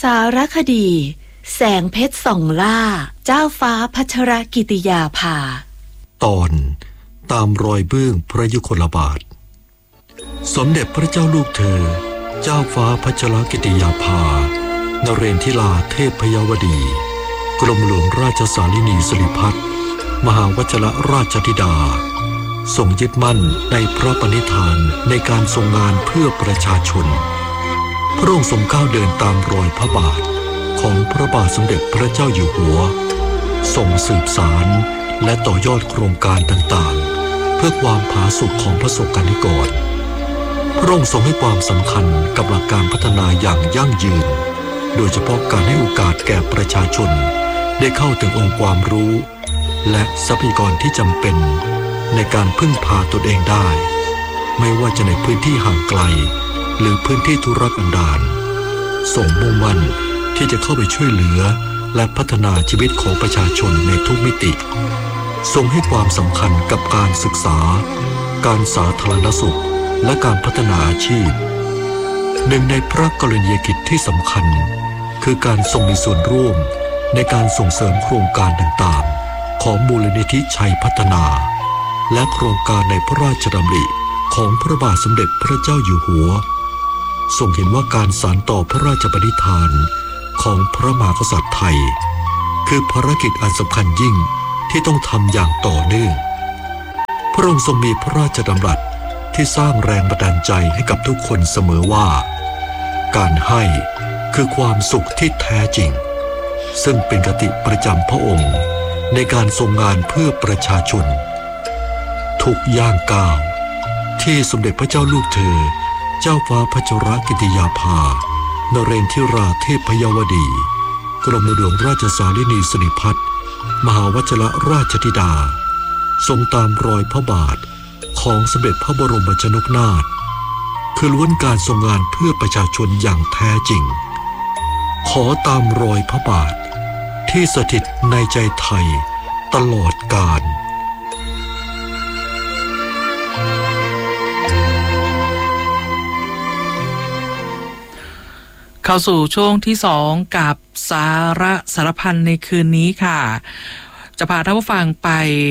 สารคดีแสงเพชรส่องล่าเจ้าฟ้าพัชรกิติยาภาตอนตามรอยเบื้องพระยุคลบาทสมเด็จพระเจ้าลูกเธอเจ้าฟ้าพัชรกิติยาภานเรนทิลาเทพพยวดีกรมหลวงราชสารินีสิริพัฒน์มหาวชิรราชธิดาทรงยึดมั่นในพระปณิธานในการทรงงานเพื่อประชาชนพระองค์ทรงก้าวเดินตามรอยพระบาทของพระบาทสมเด็จพระเจ้าอยู่หัวทรงสืบสารและต่อยอดโครงการต่างๆเพื่อความผาสุกของพระสงฆ์นิกรพระองค์ทรงให้ความสำคัญกับหลักการพัฒนาอย่างยั่งยืนโดยเฉพาะการให้โอกาสแก่ประชาชนได้เข้าถึงองค์ความรู้และทรัพยากรที่จำเป็นในการพึ่งพาตนเองได้ไม่ว่าจะในพื้นที่ห่างไกลหรือพื้นที่ทุรกันดารทรงมุ่งมั่นที่จะเข้าไปช่วยเหลือและพัฒนาชีวิตของประชาชนในทุกมิติทรงให้ความสำคัญกับการศึกษาการสาธารณสุขและการพัฒนาอาชีพหนึ่งในพระกรณียกิจที่สำคัญคือการทรงมีส่วนร่วมในการส่งเสริมโครงการต่างๆของมูลนิธิชัยพัฒนาและโครงการในพระราชดำริของพระบาทสมเด็จพระเจ้าอยู่หัวทรงเห็นว่าการสานต่อพระราชปณิธานของพระมหากษัตริย์ไทยคือภารกิจอันสำคัญยิ่งที่ต้องทำอย่างต่อเนื่องพระองค์ทรงมีพระราชดำรัสที่สร้างแรงบันดาลใจให้กับทุกคนเสมอว่าการให้คือความสุขที่แท้จริงซึ่งเป็นคติประจำพระองค์ในการทรงงานเพื่อประชาชนทุกย่างก้าวที่สมเด็จพระเจ้าลูกเธอเจ้าฟ้าพัชรกิติยาภานเรนทิราเทพพยวดีกรมหลวงราชสารินีสิริพัฒน์มหาวชิรราชธิดาทรงตามรอยพระบาทของสมเด็จพระบรมชนกนาถคือล้วนการทรงงานเพื่อประชาชนอย่างแท้จริงขอตามรอยพระบาทที่สถิตในใจไทยตลอดกาลเข้าสู่ช่วงที่2กับสาระสารพันในคืนนี้ค่ะจะพาท่านผู้ฟังไป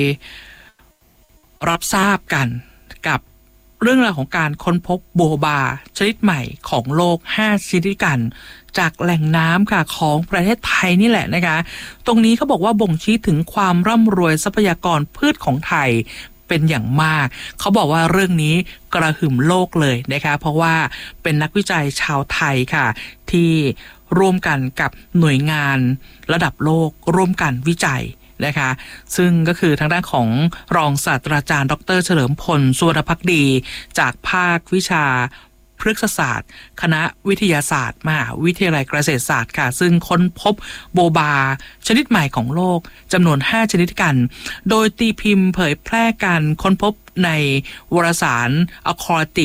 รับทราบกันกับเรื่องราวของการค้นพบโบบาชนิดใหม่ของโลก5ชนิดด้วยกันจากแหล่งน้ำค่ะของประเทศไทยนี่แหละนะคะตรงนี้เขาบอกว่าบ่งชี้ถึงความร่ำรวยทรัพยากรพืชของไทยเป็นอย่างมากเขาบอกว่าเรื่องนี้กระหึ่มโลกเลยนะคะเพราะว่าเป็นนักวิจัยชาวไทยค่ะที่ร่วมกันกับหน่วยงานระดับโลกร่วมกันวิจัยนะคะซึ่งก็คือทางด้านของรองศาสตราจารย์ดร.เฉลิมพลสุวรรณภักดีจากภาควิชาพฤกษศาสตร์คณะวิทยาศาสตร์มหาวิทยาลัยเกษตรศาสตร์ค่ะซึ่งค้นพบโบบาชนิดใหม่ของโลกจำนวน5ชนิดกันโดยตีพิมพ์เผยแพร่การค้นพบในวารสาร Aquatic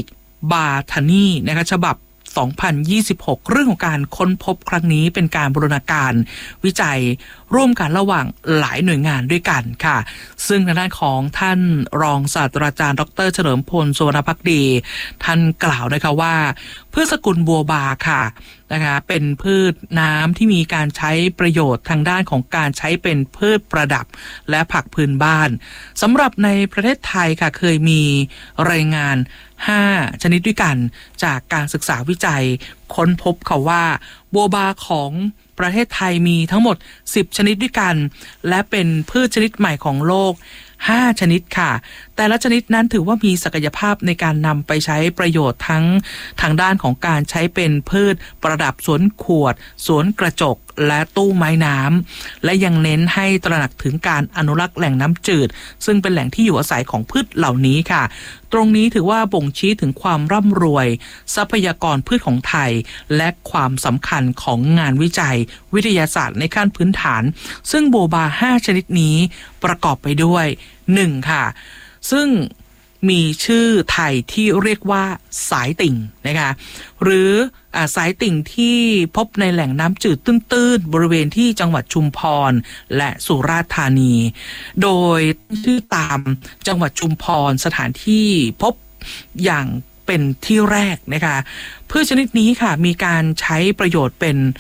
Botany นะคะฉบับ2026เรื่องของการค้นพบครั้งนี้เป็นการบูรณาการวิจัยร่วมกันระหว่างหลายหน่วยงานด้วยกันค่ะซึ่งทางด้านของท่านรองศาสตราจารย์ดร.เฉลิมพลสุวรรณภักดีท่านกล่าวนะคะว่าพืชสกุลบัวบาค่ะนะคะเป็นพืชน้ำที่มีการใช้ประโยชน์ทางด้านของการใช้เป็นพืชประดับและผักพื้นบ้านสำหรับในประเทศไทยค่ะเคยมีรายงาน5ชนิดด้วยกันจากการศึกษาวิจัยค้นพบค่ะว่าบัวบาของประเทศไทยมีทั้งหมด10ชนิดด้วยกันและเป็นพืชชนิดใหม่ของโลก5ชนิดค่ะแต่ละชนิดนั้นถือว่ามีศักยภาพในการนำไปใช้ประโยชน์ทั้งทางด้านของการใช้เป็นพืชประดับสวนขวดสวนกระจกและตู้ไม้น้ำและยังเน้นให้ตระหนักถึงการอนุรักษ์แหล่งน้ำจืดซึ่งเป็นแหล่งที่อยู่อาศัยของพืชเหล่านี้ค่ะตรงนี้ถือว่าบ่งชี้ถึงความร่ำรวยทรัพยากรพืชของไทยและความสำคัญของงานวิจัยวิทยาศาสตร์ในขั้นพื้นฐานซึ่งโบบา5ชนิดนี้ประกอบไปด้วย1ค่ะซึ่งมีชื่อไทยที่เรียกว่าสายติ่งนะคะหรือสายติ่งที่พบในแหล่งน้ำจืดตื้นๆบริเวณที่จังหวัดชุมพรและสุราษฎร์ธานีโดยชื่อตามจังหวัดชุมพรสถานที่พบอย่างเป็นที่แรกนะคะพืชชนิดนี้ค่ะมีการใช้ประโยชน์เป็น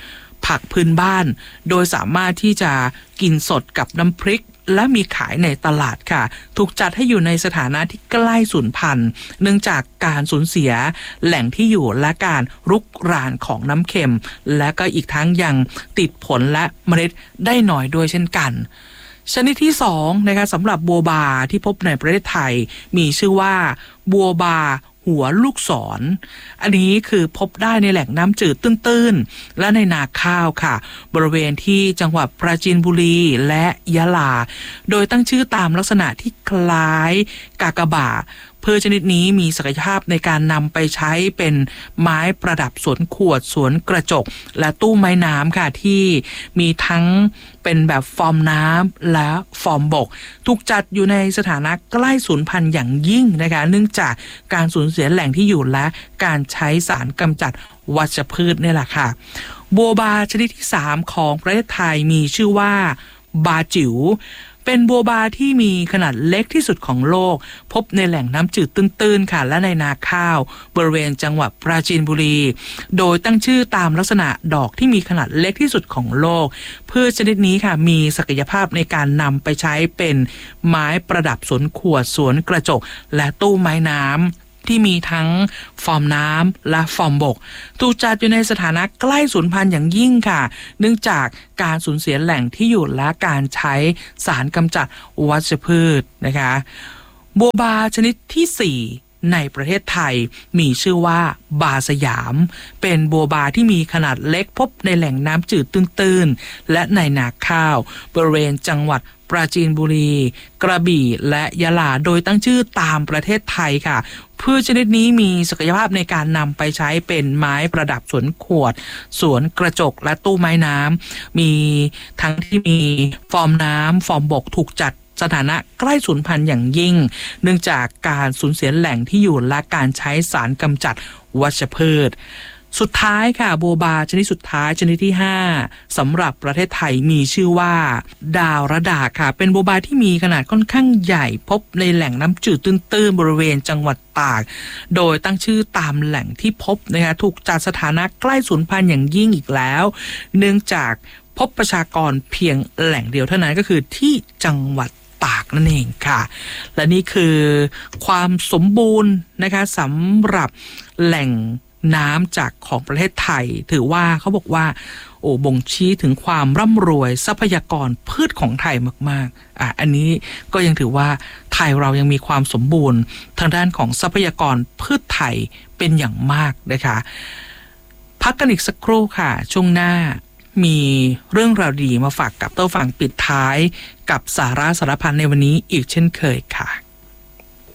ผักพื้นบ้านโดยสามารถที่จะกินสดกับน้ำพริกและมีขายในตลาดค่ะถูกจัดให้อยู่ในสถานะที่ใกล้สูญพันธุ์เนื่องจากการสูญเสียแหล่งที่อยู่และการรุกรานของน้ำเค็มและก็อีกทั้งยังติดผลและเมล็ดได้น้อยด้วยเช่นกันชนิดที่2นะคะสำหรับบัวบาที่พบในประเทศไทยมีชื่อว่าบัวบาหัวลูกศร อันนี้คือพบได้ในแหล่งน้ำจืดตื้นๆและในนาข้าวค่ะบริเวณที่จังหวัดปราจีนบุรีและยะลาโดยตั้งชื่อตามลักษณะที่คล้ายกากบาพืชชนิดนี้มีศักยภาพในการนำไปใช้เป็นไม้ประดับสวนขวดสวนกระจกและตู้ไม้น้ำค่ะที่มีทั้งเป็นแบบฟอร์มน้ำและฟอร์มบกถูกจัดอยู่ในสถานะใกล้สูญพันธุ์อย่างยิ่งนะคะเนื่องจากการสูญเสียแหล่งที่อยู่และการใช้สารกำจัดวัชพืชนี่แหละค่ะบัวบาชนิดที่3ของประเทศไทยมีชื่อว่าบาจิ๋วเป็นบัวบาที่มีขนาดเล็กที่สุดของโลกพบในแหล่งน้ำจืดตื้นๆค่ะและในนาข้าวบริเวณจังหวัดปราจีนบุรีโดยตั้งชื่อตามลักษณะดอกที่มีขนาดเล็กที่สุดของโลกพืชชนิดนี้ค่ะมีศักยภาพในการนำไปใช้เป็นไม้ประดับสวนขวดสวนกระจกและตู้ไม้น้ำที่มีทั้งฟอร์มน้ำและฟอร์มบกถูกจัดอยู่ในสถานะใกล้สูญพันธุ์อย่างยิ่งค่ะเนื่องจากการสูญเสียแหล่งที่อยู่และการใช้สารกำจัดวัชพืชนะคะบัวบาชนิดที่4ในประเทศไทยมีชื่อว่าบาสยามเป็นบัวบาที่มีขนาดเล็กพบในแหล่งน้ำจืดตื้นๆและในนาข้าวบริเวณจังหวัดปราจีนบุรีกระบี่และยะลาโดยตั้งชื่อตามประเทศไทยค่ะพืชชนิดนี้มีศักยภาพในการนำไปใช้เป็นไม้ประดับสวนขวดสวนกระจกและตู้ไม้น้ำมีทั้งที่มีฟอร์มน้ำฟอร์มบกถูกจัดสถานะใกล้สูญพันธุ์อย่างยิ่งเนื่องจากการสูญเสียแหล่งที่อยู่และการใช้สารกำจัดวัชพืชสุดท้ายค่ะบัวบาชนิดสุดท้ายชนิดที่5สำหรับประเทศไทยมีชื่อว่าดาวระดาค่ะเป็นบัวบาที่มีขนาดค่อนข้างใหญ่พบในแหล่งน้ำจืดตื้นๆบริเวณจังหวัดตากโดยตั้งชื่อตามแหล่งที่พบนะคะถูกจัดสถานะใกล้สูญพันธุ์อย่างยิ่งอีกแล้วเนื่องจากพบประชากรเพียงแหล่งเดียวเท่านั้นก็คือที่จังหวัดตากนั่นเองค่ะและนี่คือความสมบูรณ์นะคะสำหรับแหล่งน้ำจากของประเทศไทยถือว่าเขาบอกว่าบ่งชี้ถึงความร่ำรวยทรัพยากรพืชของไทยมากๆอันนี้ก็ยังถือว่าไทยเรายังมีความสมบูรณ์ทางด้านของทรัพยากรพืชไทยเป็นอย่างมากนะคะพักกันอีกสักครู่ค่ะช่วงหน้ามีเรื่องราวดีมาฝากกับเต้าฟังปิดท้ายกับสาระสารพันในวันนี้อีกเช่นเคยค่ะ